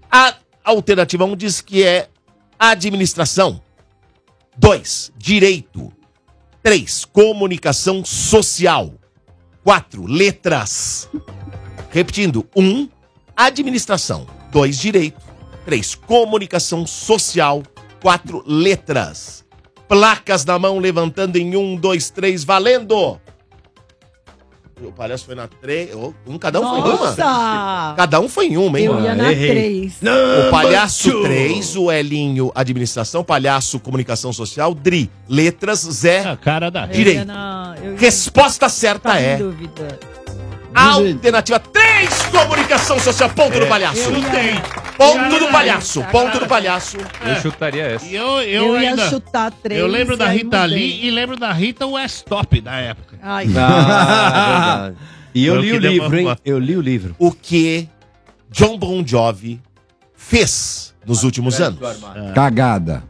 A alternativa 1 diz que é administração. 2, direito. 3, comunicação social. 4, letras. Repetindo, 1, administração. 2, direito. 3, comunicação social. 4, letras. Placas na mão, levantando em 1, 2, 3, valendo! O palhaço foi na 3. Cada um foi em uma. Cada um foi em uma, hein? Eu ia na 3. O palhaço 3, o Elinho, administração, palhaço, comunicação social, Dri, letras, Zé, A cara da direito. Resposta certa é... Alternativa 3, comunicação social, ponto do palhaço. Ponto do palhaço, ponto do palhaço. Eu chutaria essa. Eu ia chutar 3. Eu lembro da Rita Lee e lembro da Rita Westop da época. Ai. Verdade. E eu Foi o li que o livro, demorou. hein? Eu li o livro. O que John Bon Jovi fez nos últimos anos? Cagada.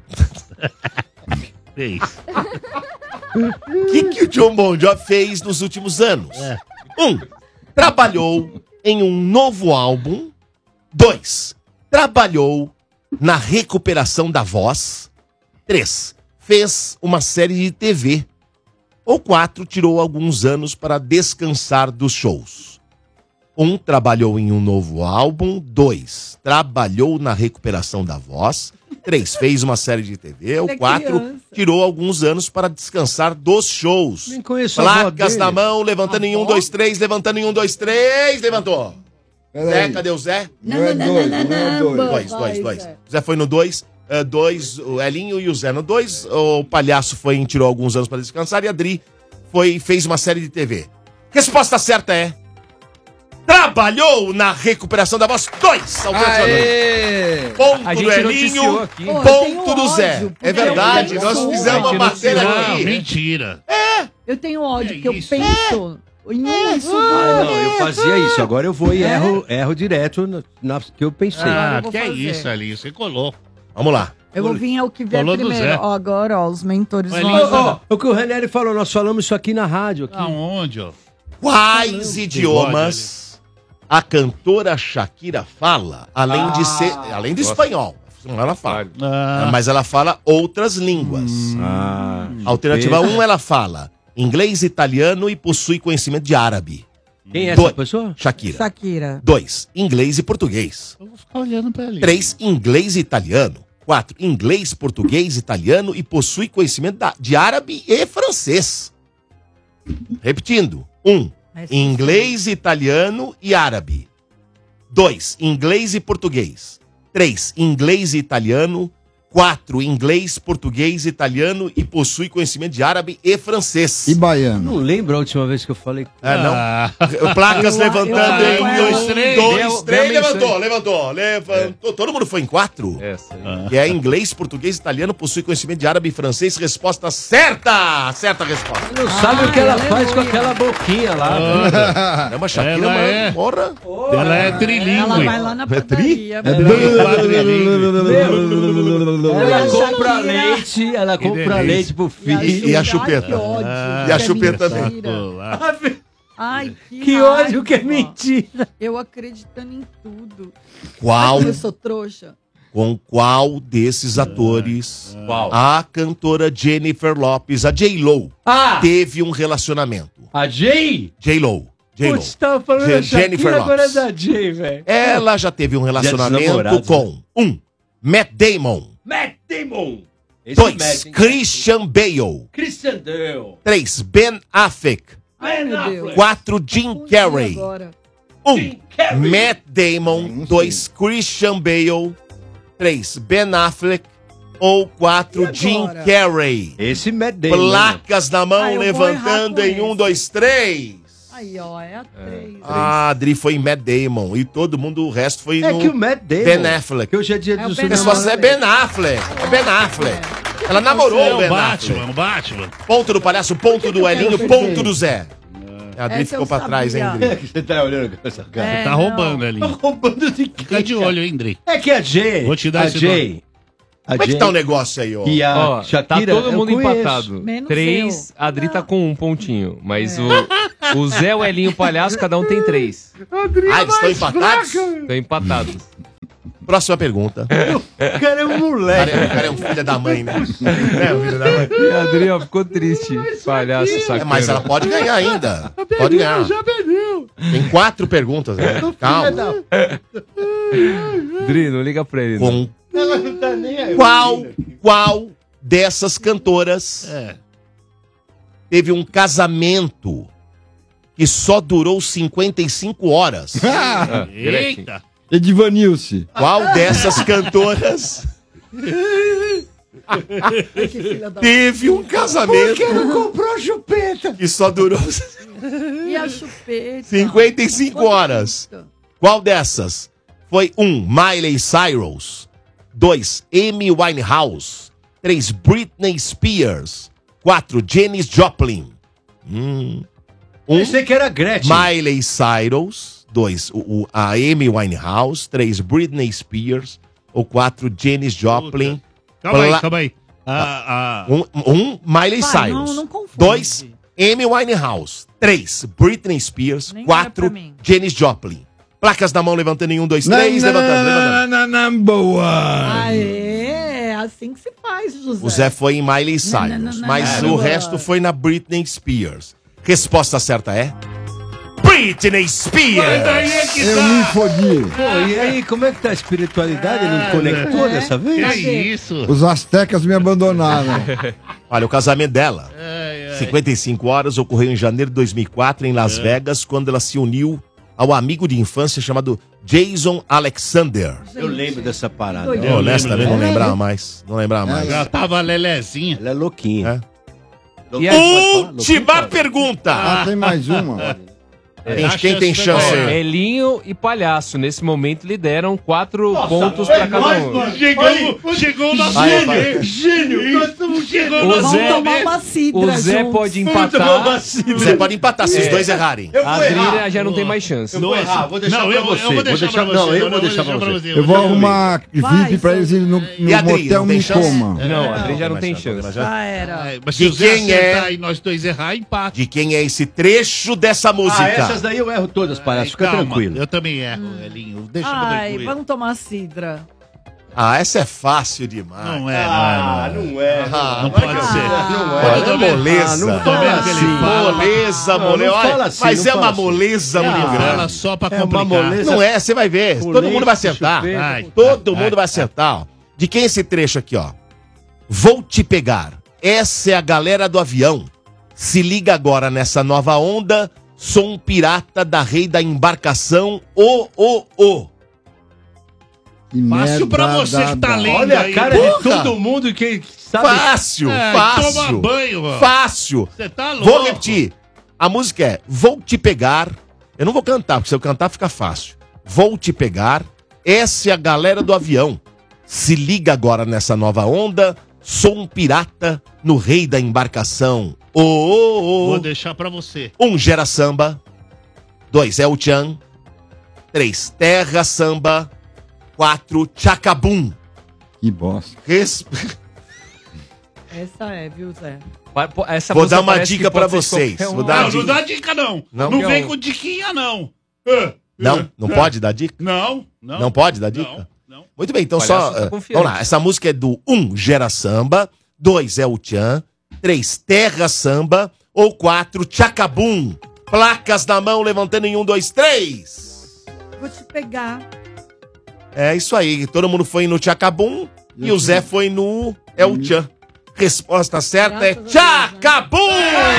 Fez. O que o John Bon Jovi fez nos últimos anos? 1, trabalhou em um novo álbum. 2, trabalhou na recuperação da voz. 3, fez uma série de TV. Ou 4, tirou alguns anos para descansar dos shows. 1, trabalhou em um novo álbum. 2, trabalhou na recuperação da voz. 3, fez uma série de TV. Ou 4, tirou alguns anos para descansar dos shows. Nem conheço a avó Placas dele. na mão, levantando em 1, 2, 3, levantando em 1, 2, 3, levantou. Zé, cadê o Zé? Não é 2, não é 2. 2. Zé foi no 2. 2, o Elinho e o Zé no 2. O palhaço tirou alguns anos para descansar. E a Dri fez uma série de TV. Resposta certa é... Trabalhou na recuperação da voz. 2. Ponto A do gente Elinho, noticiou aqui. ponto do Zé. ódio, É verdade, eu nós sou- fizemos uma matéria Não, aqui. mentira. Eu tenho ódio, Que que eu isso? penso em um isso. Ah, não, eu fazia isso. Agora eu vou e erro direto na que eu pensei. Ah, eu vou que é fazer. isso ali, você colou. Vamos lá. Eu vou vir ao que vier Falou do Zé. primeiro. Ó, agora, ó, os mentores Olha vão ali, ajudar. O que o Ranieri falou, nós falamos isso aqui na rádio. Aqui. Aonde, ó? Quais idiomas a cantora Shakira fala, além de ser, além do espanhol? Ela fala. Mas ela fala outras línguas. Alternativa 1, ela fala inglês, italiano e possui conhecimento de árabe. Quem é essa pessoa? Shakira. Shakira. 2, inglês e português. Eu vou ficar olhando pra ali. 3, inglês e italiano. 4, inglês, português, italiano e possui conhecimento de árabe e francês. Repetindo. 1, inglês, italiano e árabe. 2, inglês e português. 3, inglês e italiano. 4, inglês, português, italiano e possui conhecimento de árabe e francês. E baiano? Não lembro a última vez que eu falei. Não. Placas levantando em 1, 2, 3, levantou. Todo mundo foi em 4? Essa aí. Que é inglês, português, italiano, possui conhecimento de árabe e francês. Resposta certa! Certa resposta. Não sabe o que ela faz com aquela boquinha lá. É uma Shakira, Ela é- mano. Porra. Ela é trilingue. Ela vai lá na padaria. Ela compra leite, ela compra delícia. leite pro filho. E a chupeta. Que ódio. E a que é chupeta mentira. Ai, Que ódio que é mentira. Eu acreditando em tudo. Qual, Eu sou trouxa. com qual desses atores Qual? a cantora Jennifer Lopez, a J-Lo, teve um relacionamento? A Jay? J-Lo. Putz, tava falando da Jennifer Shakira, agora é Lopez. da Jay, velho. Ela já teve um relacionamento namorados, com 1, Matt Damon. Matt Damon. 2, Christian Bale. Christian Bale. 3, Ben Affleck. Ai, meu Deus. 4, Jim Confundi Carrey. agora. 1, Matt Damon. 2, Christian Bale. 3, Ben Affleck. Ou 4, Jim Carrey. Esse Matt Damon. Placas na mão, Ah, eu vou levantando errar em com 1, 2, 3. Aí, ó, é a 3. Ah, Adri foi em Matt Damon. E todo mundo, o resto foi É no que o Matt Damon. Ben Affleck. Que hoje é dia É o do Ben As fotos é Ben Affleck. É Ben Affleck. Ela namorou É o o Ben Batman, Affleck. o Batman. Ponto do palhaço, ponto do Elinho, ponto do Zé. A Adri Essa ficou eu pra trás, hein, sabia. Adri? Você tá olhando com essa cara? É, Tá não. roubando ali. Tá roubando de quê? Fica de olho, hein, Dri. É que a Jay. Vou te dar a esse Jay. A Como é que Jay tá o negócio aí, ó? e a Ó, Shakira. tá todo eu mundo conheço. empatado. Menos 3, eu. a Adri tá com 1 pontinho. Mas o Zé, o Elinho e o Palhaço, cada um tem 3. Ah, eles estão empatados? Estão empatados. Próxima pergunta. O cara é um moleque. O cara é um filho da mãe, né? É, o filho da mãe. E a Adriana ficou triste. Palhaço, sacana. Mas ela pode ganhar ainda. Pode ganhar. Já perdeu. Tem 4 perguntas, né? Calma. Dri, não liga pra ele. Com Ela não tá nem aí. qual dessas cantoras teve um casamento que só durou 55 horas? Eita. Edivanilce. Qual dessas cantoras Ai, que filha da... teve um casamento Comprou a chupeta. que só durou E a chupeta? 55 horas? Qual dessas? Foi 1. Miley Cyrus. 2. Amy Winehouse. 3. Britney Spears. 4. Janis Joplin. 1. Pensei que era Gretchen. Miley Cyrus. 2. A Amy Winehouse. 3. Britney Spears. Ou 4. Janis Joplin. Calma aí. 1. Miley Vai, Cyrus. não confunde. 2. Amy Winehouse. 3. Britney Spears. Nem 4. olha pra mim. Janis Joplin. Placas na mão, levantando em 1, 2, 3. Levantando. Number one. Aê, assim que se faz, José. O Zé foi em Miley Cyrus, mas o resto foi na Britney Spears. Resposta certa é... Britney Spears! Eu me fodi. Pô, e aí, como é que tá a espiritualidade? Ele não conectou dessa Que vez? isso? Os astecas me abandonaram. Olha, o casamento dela, 55 horas, ocorreu em janeiro de 2004 em Las Vegas, quando ela se uniu ao amigo de infância chamado Jason Alexander. Eu lembro dessa parada. Doido. Eu, honestamente, não lembrava mais. Não lembrava mais. Já tava lelezinha. Ela é louquinha. É. E aí, Última pergunta! Ah, tem mais uma. Quem tem chance? Elinho e Palhaço, nesse momento, lideram 4 pontos pra cada um. Chegou o nosso Vai. gênio. Chegou o O nosso Vamos Zé- tomar uma cidra O Zé juntos. pode empatar. Você pode empatar se os dois errarem. Eu A vou errar. Adriana já não tem mais chance. Eu vou errar, vou deixar pra você. Eu vou deixar pra você. Não, eu vou deixar pra você. Eu vou arrumar Vai, VIP pra eles irem no E a Adri, motel não tem Me chance? Coma. Não, a Adriana já não tem chance. Já era. Mas se De o Zé quem acertar é? e nós dois errar, empate. De quem é esse trecho dessa música? Ah, essas daí eu erro todas, palhaço. Fica Calma, tranquilo. Eu também erro, Elinho. Deixa eu Ai, tranquilo. vamos tomar cidra. Ah, essa é fácil demais. Não é, não é. não pode ser. Olha, é moleza. não fala assim. Moleza, Não, moleza. não Olha, fala assim, mas não é uma fala assim. moleza muito Fala grande. só pra É uma complicar. moleza. Não é, você vai ver. O Todo leite, mundo vai acertar. chupeta. Vai. Todo mundo vai acertar. Ó. De quem é esse trecho aqui, ó? Vou te pegar. Essa é a galera do avião. Se liga agora nessa nova onda. Sou um pirata da rei da embarcação. Que Fácil pra merda você que tá da- lendo. Olha a aí. cara Porra! de todo mundo que sabe. Fácil, Toma fácil. banho, mano. Fácil. Você tá louco. Vou repetir. A música é Vou te pegar. Eu não vou cantar, porque se eu cantar fica fácil. Vou te pegar. Essa é a galera do avião. Se liga agora nessa nova onda. Sou um pirata no rei da embarcação. Vou deixar pra você. 1. Gera Samba. 2. El Chan. 3. Terra Samba. 4. Chacabum. Que bosta. Essa é, viu, Zé? Essa Vou música dar uma parece que dica pode pra ser vocês. qualquer um. Vou dar- Não, não dá dica, não. Não. Não vem Não. com diquinha, não. Não pode dar dica? Não. Não pode dar dica? Não. Muito bem, então Palhaço só. tá confiante. Vamos lá, essa música é do 1. Gera Samba. 2. El Chan. 3. Terra Samba. Ou 4. Chacabum. Placas na mão, levantando em 1, 2, 3. Vou te pegar. É isso aí. Todo mundo foi no Chacabum e o Zé foi no El Chan. Resposta certa é Graças a Deus, né? Chacabum!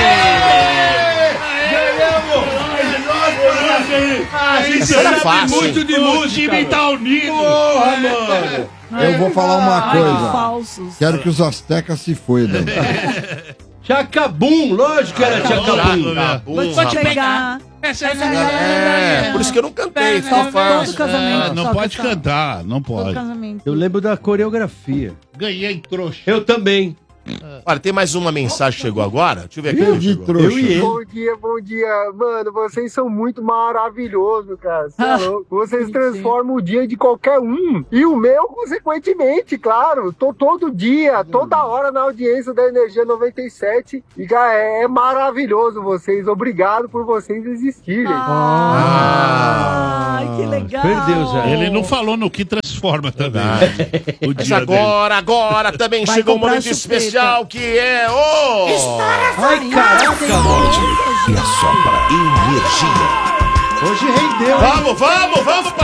Essa era fácil. Muito de O música. time tá unido. Porra, mano. Eu vou falar uma Ai, que coisa. falsos. Quero que os astecas se foidam. Chacabum, lógico que era Chacabum. Chacabum, Vou te rapaz. pegar. Essa é É, por isso que eu não cantei, ficou Todo fácil. casamento. Não toca pode essa- cantar, não Todo pode. casamento. Eu lembro da coreografia. Ganhei trouxa. Eu também. Olha, tem mais uma mensagem que chegou agora. Deixa eu ver aqui. Eu quem de chegou. trouxa. Eu e ele. Bom dia. Mano, vocês são muito maravilhosos, cara. Cê é louco. Vocês transformam o dia de qualquer um. E o meu, consequentemente, claro. Tô todo dia, toda hora na audiência da Energia 97. E, cara, é maravilhoso vocês. Obrigado por vocês existirem. Ai, que legal. Perdeu, Zé. Ele não falou no que transforma. transforma também. O Mas dia agora também Vai chegou um comprar momento chupeta. especial que é o... Ai, caraca. E assopra energia. Hoje rendeu, hein? Vamos,